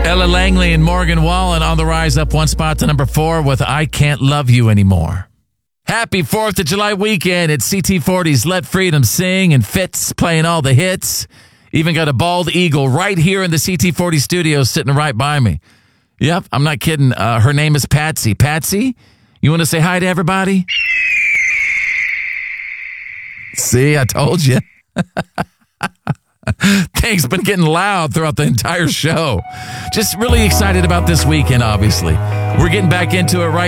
Ella Langley and Morgan Wallen on the rise up one spot to number 4 with I Can't Love You Anymore. Happy 4th of July weekend. It's CT40's Let Freedom Sing and Fitz playing all the hits. Even got a bald eagle right here in the CT40 studio sitting right by me. Yep, I'm not kidding. Her name is Patsy. Patsy, you want to say hi to everybody? See, I told you. Things been getting loud throughout the entire show. Just really excited about this weekend, obviously. We're getting back into it right